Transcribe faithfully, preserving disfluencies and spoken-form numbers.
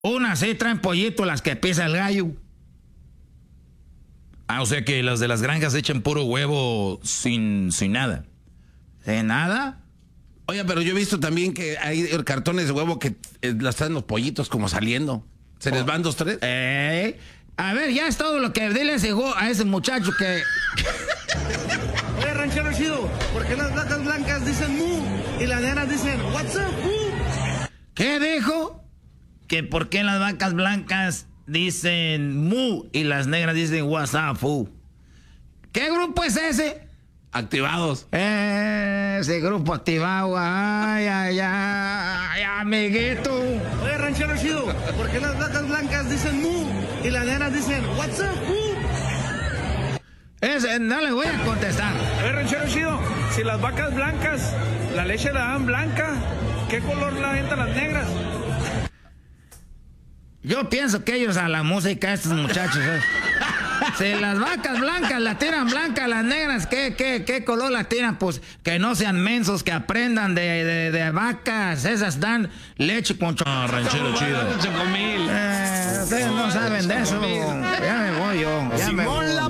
Unas sí traen pollito, las que pisa el gallo. Ah, o sea que las de las granjas echan puro huevo sin, sin nada. ¿Sin nada? Oye, pero yo he visto también que hay cartones de huevo que eh, las traen los pollitos como saliendo. ¿Se les van dos, tres? Eh, a ver, ya es todo lo que... Dile a ese, a ese muchacho que... Oye, ranchero chido, ¿por qué las vacas blancas dicen mu y las negras dicen what's up, mu? ¿Qué dijo? Que por qué las vacas blancas dicen mu y las negras dicen what's up, fu. ¿Qué grupo es ese? Activados. Eh, ese grupo activado. Ay, ay, ay, amiguito. Oye, ranchero chido, ¿por qué las vacas blancas dicen mu y las negras dicen what's up, mu? Ese, no le voy a contestar. Oye, ranchero chido, si las vacas blancas, la leche la dan blanca, ¿qué color la aventan las negras? Yo pienso que ellos a la música, estos muchachos, eh. Si las vacas blancas la tiran blanca, las negras, ¿qué, qué, qué color la tiran? Pues que no sean mensos, que aprendan de, de, de vacas. Esas dan leche con cho... Ah, ranchero chido. Eh, ustedes no saben de eso. Ya me voy yo. Ya me voy.